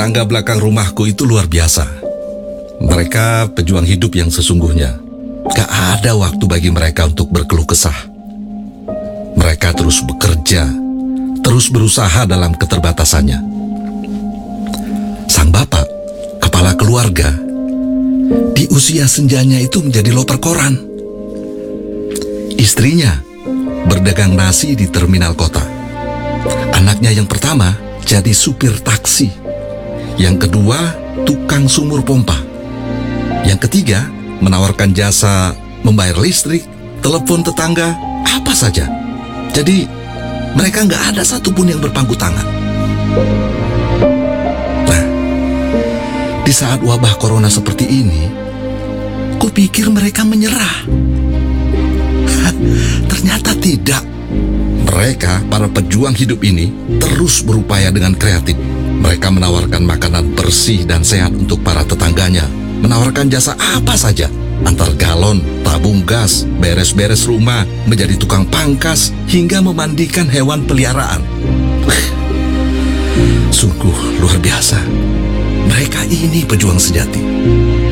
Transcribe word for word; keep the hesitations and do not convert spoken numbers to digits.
tetangga belakang rumahku itu luar biasa. Mereka pejuang hidup yang sesungguhnya. Gak ada waktu bagi mereka untuk berkeluh kesah. Mereka terus bekerja, terus berusaha dalam keterbatasannya. Sang bapak, kepala keluarga, di usia senjanya itu menjadi loper koran. Istrinya berdagang nasi di terminal kota. Anaknya yang pertama jadi supir taksi. Yang kedua, tukang sumur pompa. Yang ketiga, menawarkan jasa membayar listrik, telepon tetangga, apa saja. Jadi, mereka nggak ada satupun yang berpangku tangan. Nah, di saat wabah corona seperti ini, kupikir mereka menyerah. Ternyata tidak. Mereka, para pejuang hidup ini, terus berupaya dengan kreatif. Mereka menawarkan makanan bersih dan sehat untuk para tetangganya. Menawarkan jasa apa saja, antar galon, tabung gas, beres-beres rumah, menjadi tukang pangkas, hingga memandikan hewan peliharaan. Sungguh luar biasa. Mereka ini pejuang sejati.